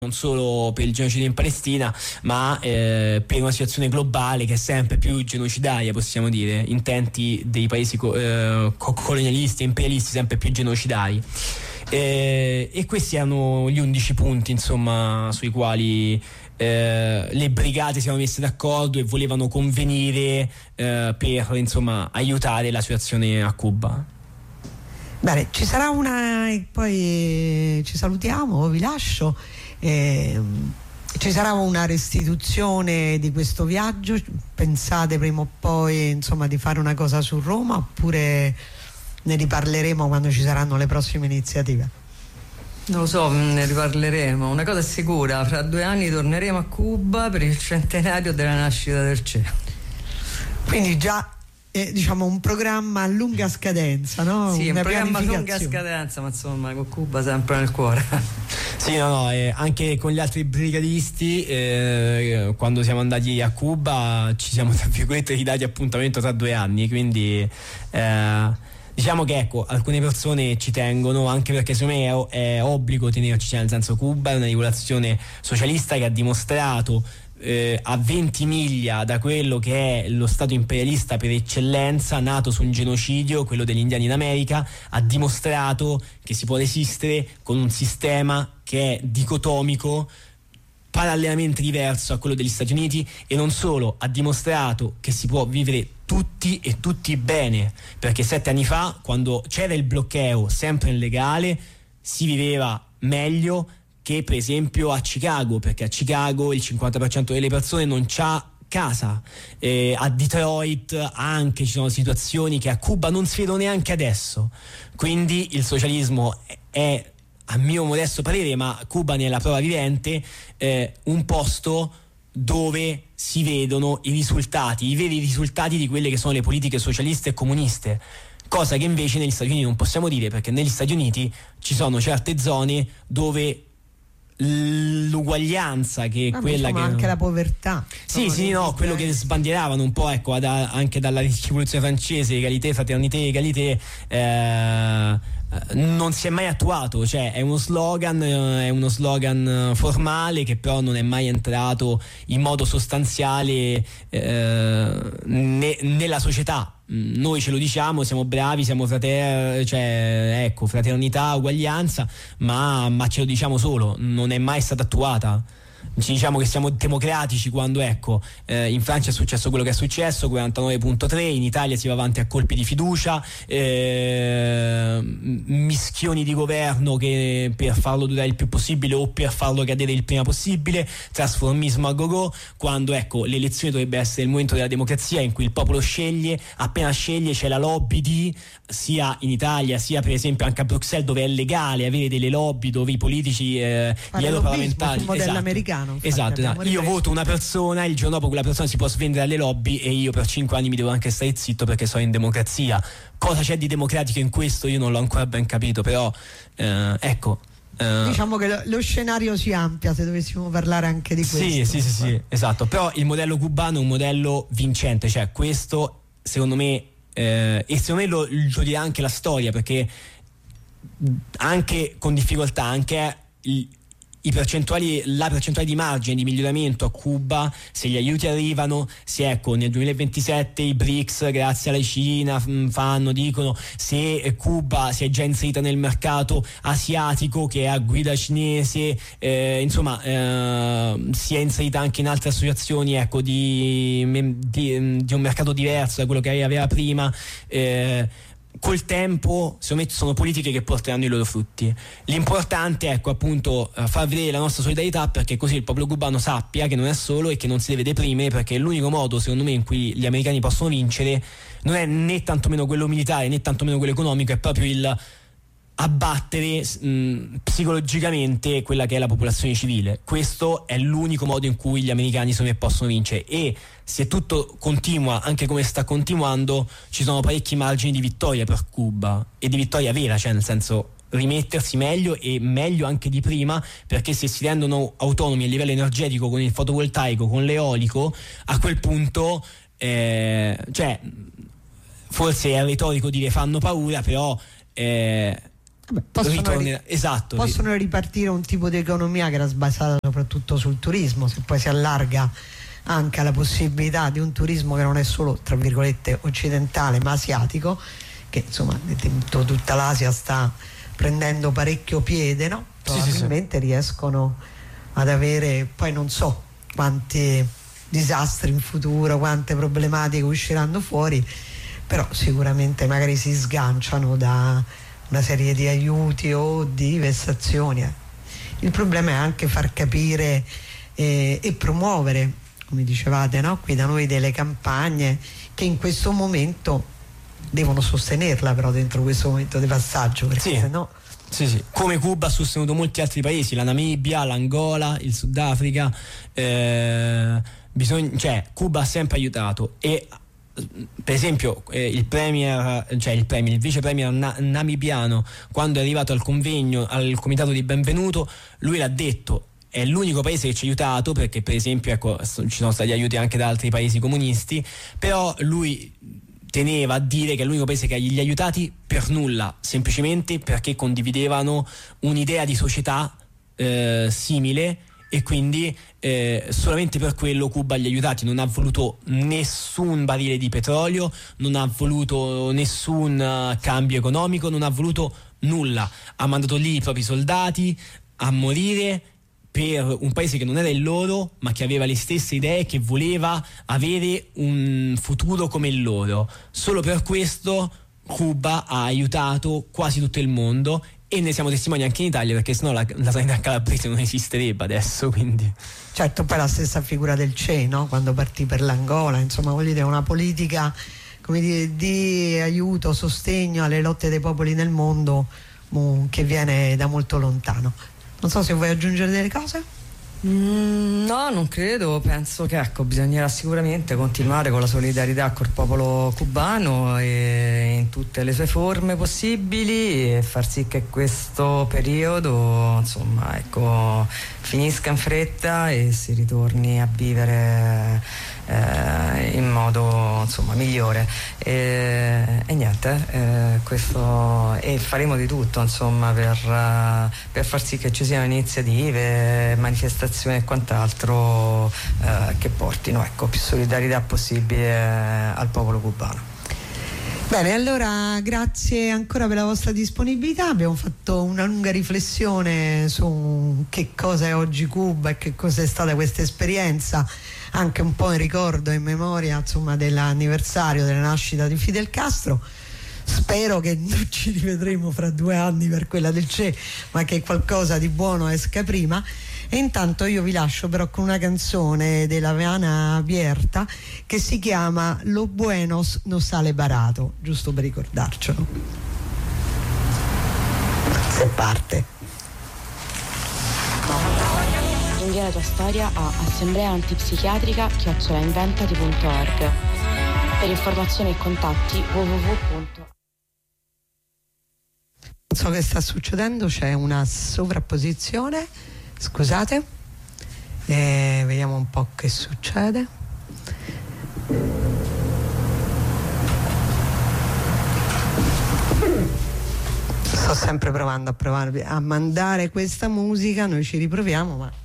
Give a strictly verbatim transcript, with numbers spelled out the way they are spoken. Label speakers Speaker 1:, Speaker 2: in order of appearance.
Speaker 1: non solo per il genocidio in Palestina, ma eh, per una situazione globale che è sempre più genocidaria, possiamo dire, intenti dei paesi co- eh, colonialisti e imperialisti sempre più genocidari. Eh, e questi erano gli undici punti, insomma, sui quali eh, le brigate si erano messe d'accordo e volevano convenire eh, per, insomma, aiutare la situazione a Cuba.
Speaker 2: Bene, ci sarà una e poi ci salutiamo, vi lascio. Eh, ci sarà una restituzione di questo viaggio? Pensate prima o poi, insomma, di fare una cosa su Roma, oppure ne riparleremo quando ci saranno le prossime iniziative?
Speaker 3: Non lo so, ne riparleremo. Una cosa è sicura: fra due anni torneremo a Cuba per il centenario della nascita del C E.
Speaker 2: Quindi già Eh, diciamo un programma a lunga scadenza, no?
Speaker 3: Sì,
Speaker 2: Una
Speaker 3: un programma a lunga scadenza, ma insomma con Cuba sempre nel cuore.
Speaker 1: Sì, no, no, eh, anche con gli altri brigadisti eh, quando siamo andati a Cuba ci siamo, tra virgolette, ridati appuntamento tra due anni, quindi eh, diciamo che, ecco, alcune persone ci tengono, anche perché secondo me è, è obbligo tenerci, cioè, nel senso, Cuba è una rivoluzione socialista che ha dimostrato Eh, a venti miglia da quello che è lo stato imperialista per eccellenza, nato su un genocidio, quello degli indiani in America, ha dimostrato che si può resistere con un sistema che è dicotomico, parallelamente diverso a quello degli Stati Uniti, e non solo, ha dimostrato che si può vivere tutti e tutti bene, perché sette anni fa, quando c'era il bloqueo sempre illegale, si viveva meglio che per esempio a Chicago, perché a Chicago il cinquanta per cento delle persone non c'ha casa, eh, a Detroit anche ci sono situazioni che a Cuba non si vedono neanche adesso. Quindi il socialismo è, a mio modesto parere, ma Cuba ne è la prova vivente, eh, un posto dove si vedono i risultati, i veri risultati di quelle che sono le politiche socialiste e comuniste, cosa che invece negli Stati Uniti non possiamo dire, perché negli Stati Uniti ci sono certe zone dove l'uguaglianza, che è
Speaker 2: ah,
Speaker 1: quella
Speaker 2: insomma,
Speaker 1: che
Speaker 2: anche la povertà,
Speaker 1: sì sì no quello che sbandieravano un po', ecco, da, anche dalla rivoluzione francese, egalité, fraternité, égalité, eh, non si è mai attuato, cioè è uno slogan è uno slogan formale che però non è mai entrato in modo sostanziale eh, ne, nella società. Noi ce lo diciamo, siamo bravi, siamo frater- cioè, ecco, fraternità, uguaglianza, ma, ma ce lo diciamo solo, non è mai stata attuata. Ci diciamo che siamo democratici quando, ecco, eh, in Francia è successo quello che è successo, quarantanove virgola tre, in Italia si va avanti a colpi di fiducia, eh, mischioni di governo che per farlo durare il più possibile o per farlo cadere il prima possibile, trasformismo a go-go, quando, ecco, l'elezione dovrebbe essere il momento della democrazia in cui il popolo sceglie, appena sceglie c'è la lobby di, sia in Italia sia per esempio anche a Bruxelles, dove è legale avere delle lobby, dove i politici, eh, gli europarlamentari,
Speaker 2: sul modello
Speaker 1: esatto,
Speaker 2: americano. Infatti,
Speaker 1: esatto, esatto. Io voto una persona, il giorno dopo quella persona si può svendere alle lobby e io per cinque anni mi devo anche stare zitto perché sono in democrazia. Cosa c'è di democratico in questo? Io non l'ho ancora ben capito, però eh, ecco, eh,
Speaker 2: diciamo che lo, lo scenario si amplia se dovessimo parlare anche di questo.
Speaker 1: Sì, sì, sì, sì, esatto. Però il modello cubano è un modello vincente, cioè questo secondo me, eh, e secondo me lo, lo dirà anche la storia, perché anche con difficoltà, anche il I percentuali, la percentuale di margine di miglioramento a Cuba, se gli aiuti arrivano, se, ecco, nel duemilaventisette i B R I C S, grazie alla Cina, fanno, dicono, se Cuba si è già inserita nel mercato asiatico che è a guida cinese, eh, insomma, eh, si è inserita anche in altre associazioni, ecco, di, di, di un mercato diverso da quello che aveva prima, eh, col tempo, secondo me, sono politiche che porteranno i loro frutti. L'importante è, ecco, appunto, far vedere la nostra solidarietà, perché così il popolo cubano sappia che non è solo e che non si deve deprimere, perché l'unico modo, secondo me, in cui gli americani possono vincere non è né tantomeno quello militare né tantomeno quello economico, è proprio il abbattere mh, psicologicamente quella che è la popolazione civile. Questo è l'unico modo in cui gli americani, secondo me, possono vincere, e se tutto continua anche come sta continuando ci sono parecchi margini di vittoria per Cuba, e di vittoria vera, cioè nel senso rimettersi meglio e meglio anche di prima, perché se si rendono autonomi a livello energetico con il fotovoltaico, con l'eolico, a quel punto eh, cioè forse è retorico dire fanno paura, però eh,
Speaker 2: Vabbè, possono, ri-
Speaker 1: esatto,
Speaker 2: possono ripartire un tipo di economia che era basata soprattutto sul turismo, se poi si allarga anche alla possibilità di un turismo che non è solo tra virgolette occidentale ma asiatico, che insomma tutta l'Asia sta prendendo parecchio piede, no? Probabilmente sì, sì, sì. riescono ad avere, poi non so quanti disastri in futuro, quante problematiche usciranno fuori, però sicuramente magari si sganciano da una serie di aiuti o di vessazioni. Il problema è anche far capire eh, e promuovere, come dicevate, no? Qui da noi, delle campagne che in questo momento devono sostenerla, però dentro questo momento di passaggio, perché
Speaker 1: sì.
Speaker 2: se no...
Speaker 1: Sì, sì. Come Cuba ha sostenuto molti altri paesi, la Namibia, l'Angola, il Sudafrica, eh, bisogna, cioè Cuba ha sempre aiutato, e per esempio eh, il premier, cioè il premier, il vice premier na- namibiano, quando è arrivato al convegno, al comitato di benvenuto, lui l'ha detto: è l'unico paese che ci ha aiutato, perché per esempio ecco, ci sono stati aiuti anche da altri paesi comunisti, però lui teneva a dire che è l'unico paese che gli ha aiutati per nulla, semplicemente perché condividevano un'idea di società eh, simile, e quindi eh, solamente per quello Cuba gli ha aiutati. Non ha voluto nessun barile di petrolio, non ha voluto nessun uh, cambio economico, non ha voluto nulla. Ha mandato lì i propri soldati a morire per un paese che non era il loro, ma che aveva le stesse idee, che voleva avere un futuro come il loro. Solo per questo Cuba ha aiutato quasi tutto il mondo, e ne siamo testimoni anche in Italia, perché sennò la, la sanità calabrese non esisterebbe adesso, quindi.
Speaker 2: Certo, poi la stessa figura del C E, no? Quando partì per l'Angola, insomma, voglio dire, una politica, come dire, di aiuto, sostegno alle lotte dei popoli nel mondo, um, che viene da molto lontano. Non so se vuoi aggiungere delle cose?
Speaker 3: Mm, no, non credo. Penso che ecco, bisognerà sicuramente continuare con la solidarietà col popolo cubano e in tutte le sue forme possibili, e far sì che questo periodo, insomma, ecco, finisca in fretta e si ritorni a vivere eh, in modo, insomma, migliore. E, e niente, eh, questo, e faremo di tutto, insomma, per, per far sì che ci siano iniziative, manifestazioni e quant'altro eh, che portino, ecco, più solidarietà possibile eh, al popolo cubano.
Speaker 2: Bene, allora grazie ancora per la vostra disponibilità. Abbiamo fatto una lunga riflessione su che cosa è oggi Cuba e che cosa è stata questa esperienza, anche un po' in ricordo, in memoria, insomma, dell'anniversario della nascita di Fidel Castro. Spero che non ci rivedremo fra due anni per quella del C E, ma che qualcosa di buono esca prima. E intanto io vi lascio però con una canzone della Habana Abierta che si chiama Lo Buenos no sale barato, giusto per ricordarcelo. Se parte.
Speaker 4: Invia la tua storia a assemblea antipsichiatrica chiocciola inventati punto org. Per informazioni e contatti w w w.
Speaker 2: Non so che sta succedendo, c'è una sovrapposizione, scusate, e vediamo un po' che succede. Sto sempre provando a provare a mandare questa musica, noi ci riproviamo, ma